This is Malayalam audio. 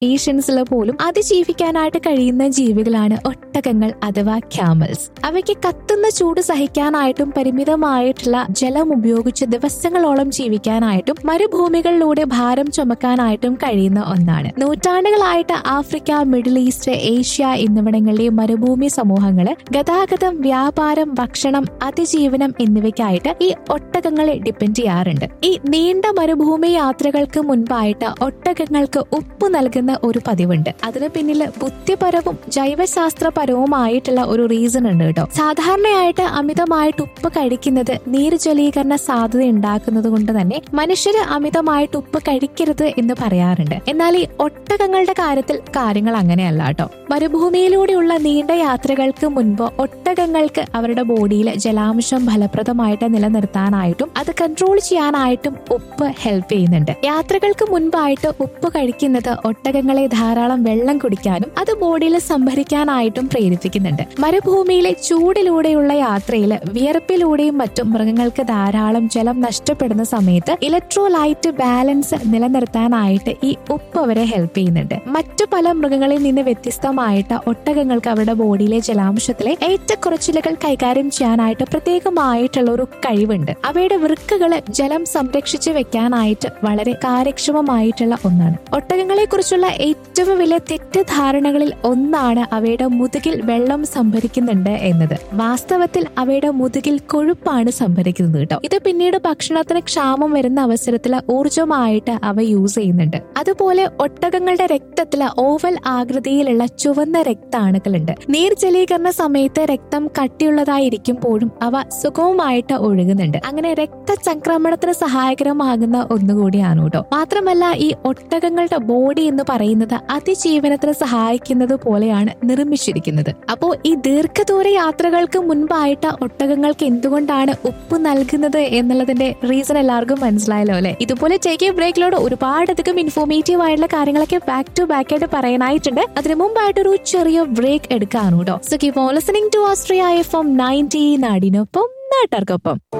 കണ്ടീഷൻസിൽ പോലും അതിജീവിക്കാനായിട്ട് കഴിയുന്ന ജീവികളാണ് ഒട്ടകങ്ങൾ അഥവാ ക്യാമൽസ്. അവയ്ക്ക് കത്തുന്ന ചൂട് സഹിക്കാനായിട്ടും പരിമിതമായിട്ടുള്ള ജലം ഉപയോഗിച്ച് ദിവസങ്ങളോളം ജീവിക്കാനായിട്ടും മരുഭൂമികളിലൂടെ ഭാരം ചുമക്കാനായിട്ടും കഴിയുന്ന ഒന്നാണ്. നൂറ്റാണ്ടുകളായിട്ട് ആഫ്രിക്ക, മിഡിൽ ഈസ്റ്റ്, ഏഷ്യ എന്നിവിടങ്ങളിലെ മരുഭൂമി സമൂഹങ്ങള് ഗതാഗതം, വ്യാപാരം, ഭക്ഷണം, അതിജീവനം എന്നിവയ്ക്കായിട്ട് ഈ ഒട്ടകങ്ങളെ ഡിപ്പെൻഡ് ചെയ്യാറുണ്ട്. ഈ നീണ്ട മരുഭൂമി യാത്രകൾക്ക് മുൻപായിട്ട് ഒട്ടകങ്ങൾക്ക് ഉപ്പ് നൽകുന്ന ഒരു പതിവുണ്ട്. അതിന് പിന്നിൽ ബുദ്ധിപരവും ജൈവശാസ്ത്രപരവുമായിട്ടുള്ള ഒരു റീസൺ ഉണ്ട് കേട്ടോ. സാധാരണയായിട്ട് അമിതമായിട്ട് ഉപ്പ് കഴിക്കുന്നത് നീർജലീകരണ സാധ്യത ഉണ്ടാക്കുന്നത് കൊണ്ട് തന്നെ മനുഷ്യര് അമിതമായിട്ട് ഉപ്പ് കഴിക്കരുത് എന്ന് പറയാറുണ്ട്. എന്നാൽ ഈ ഒട്ടകങ്ങളുടെ കാര്യത്തിൽ കാര്യങ്ങൾ അങ്ങനെയല്ല കേട്ടോ. മരുഭൂമിയിലൂടെയുള്ള നീണ്ട യാത്രകൾക്ക് മുൻപ് ഒട്ടകങ്ങൾക്ക് അവരുടെ ബോഡിയിൽ ജലാംശം ഫലപ്രദമായിട്ട് നിലനിർത്താനായിട്ടും അത് കൺട്രോൾ ചെയ്യാനായിട്ടും ഉപ്പ് ഹെൽപ്പ് ചെയ്യുന്നുണ്ട്. യാത്രകൾക്ക് മുൻപായിട്ട് ഉപ്പ് കഴിക്കുന്നത് ഒട്ടകങ്ങളെ ധാരാളം വെള്ളം കുടിക്കാനും അത് ബോഡിയിൽ സംഭരിക്കാനായിട്ടും പ്രേരിപ്പിക്കുന്നുണ്ട്. മരുഭൂമിയിലെ ചൂടിലൂടെയുള്ള യാത്രയിൽ വിയർപ്പിലൂടെയും മറ്റും മൃഗങ്ങൾക്ക് ധാരാളം ജലം നഷ്ടപ്പെടുന്ന സമയത്ത് ഇലക്ട്രോലൈറ്റ് ബാലൻസ് നിലനിർത്താനായിട്ട് ഈ ഉപ്പ് അവരെ ഹെൽപ്പ് ചെയ്യുന്നുണ്ട്. മറ്റു പല മൃഗങ്ങളിൽ നിന്ന് വ്യത്യസ്തമായിട്ട് ഒട്ടകങ്ങൾക്ക് അവരുടെ ബോഡിയിലെ ജലാംശത്തിലെ ഏറ്റക്കുറച്ചിലുകൾ കൈകാര്യം ചെയ്യാനായിട്ട് പ്രത്യേകമായിട്ടുള്ള ഒരു കഴിവുണ്ട്. അവയുടെ വൃക്കകള് ജലം സംരക്ഷിച്ചു വെക്കാനായിട്ട് വളരെ കാര്യക്ഷമമായിട്ടുള്ള ഒന്നാണ്. ഒട്ടകങ്ങളെ കുറിച്ചുള്ള ഏറ്റവും വലിയ തെറ്റിദ്ധാരണകളിൽ ഒന്നാണ് അവയുടെ മുതുകിൽ വെള്ളം സംഭരിക്കുന്നുണ്ട് എന്നത്. വാസ്തവത്തിൽ അവയുടെ മുതുകിൽ കൊഴുപ്പാണ് സംഭരിക്കുന്നത് കേട്ടോ. ഇത് പിന്നീട് ഭക്ഷണത്തിന് ക്ഷാമം വരുന്ന അവസരത്തിൽ ഊർജമായിട്ട് അവ യൂസ് ചെയ്യുന്നുണ്ട്. അതുപോലെ ഒട്ടകങ്ങളുടെ രക്തത്തില് ഓവൽ ആകൃതിയിലുള്ള ചുവന്ന രക്താണുക്കളുണ്ട്. നീർജലീകരണ സമയത്ത് രക്തം കട്ടിയുള്ളതായിരിക്കുമ്പോഴും അവ സുഗമമായിട്ട് ഒഴുകുന്നുണ്ട്. അങ്ങനെ രക്തചംക്രമണത്തിന് സഹായകരമാകുന്ന ഒന്നുകൂടിയാണ് കേട്ടോ. മാത്രമല്ല ഈ ഒട്ടകങ്ങളുടെ ബോഡി എന്ന് പറയുന്നത് അതിജീവനത്തിന് സഹായിക്കുന്നത് പോലെയാണ് നിർമ്മിച്ചിരിക്കുന്നത്. അപ്പോ ഈ ദീർഘദൂര യാത്രകൾക്ക് മുൻപായിട്ട് ഒട്ടകങ്ങൾക്ക് എന്തുകൊണ്ടാണ് ഉപ്പ് നൽകുന്നത് എന്നുള്ളതിന്റെ റീസൺ എല്ലാവർക്കും മനസ്സിലായല്ലോ അല്ലെ. ഇതുപോലെ ടേക്ക് എ ബ്രേക്കിലൂടെ ഒരുപാടധികം ഇൻഫോർമേറ്റീവ് ആയിട്ടുള്ള കാര്യങ്ങളൊക്കെ ബാക്ക് ടു ബാക്ക് ആയിട്ട് പറയാനായിട്ടുണ്ട്. അതിന് മുമ്പായിട്ടൊരു ചെറിയ ബ്രേക്ക് എടുക്കാണ് കേട്ടോ. So keep on listening to Austria FM 90 നാടിനൊപ്പം നാട്ടാർക്കൊപ്പം.